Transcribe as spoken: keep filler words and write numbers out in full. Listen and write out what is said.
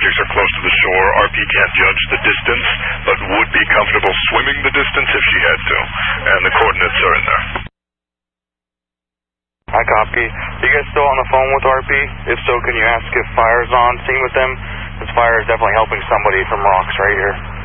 objects are close to the shore. R P can't judge the distance, but would be comfortable swimming the distance if she had to. And the coordinates are in there. I copy. Are you guys still on the phone with R P? If so, can you ask if fire's on scene with them? This fire is definitely helping somebody from rocks right here.